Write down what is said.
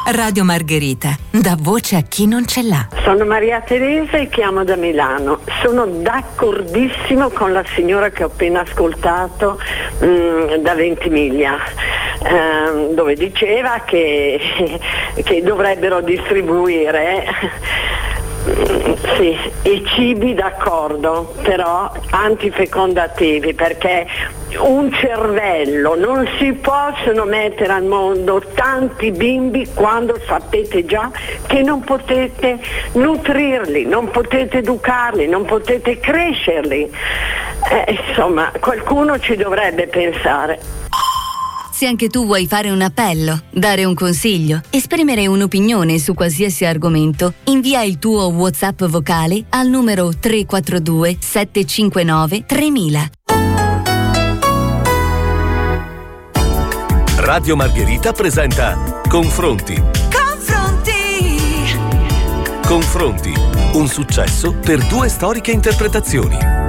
Radio Margherita, dà voce a chi non ce l'ha. Sono Maria Teresa e chiamo da Milano. Sono d'accordissimo con la signora che ho appena ascoltato da Ventimiglia, dove diceva che dovrebbero distribuire sì, i cibi, d'accordo, però antifecondativi, perché un cervello non si possono mettere al mondo tanti bimbi quando sapete già che non potete nutrirli, non potete educarli, non potete crescerli. Insomma, qualcuno ci dovrebbe pensare. Se anche tu vuoi fare un appello, dare un consiglio, esprimere un'opinione su qualsiasi argomento, invia il tuo WhatsApp vocale al numero 342 759 3000. Radio Margherita presenta Confronti. Confronti, un successo per due storiche interpretazioni.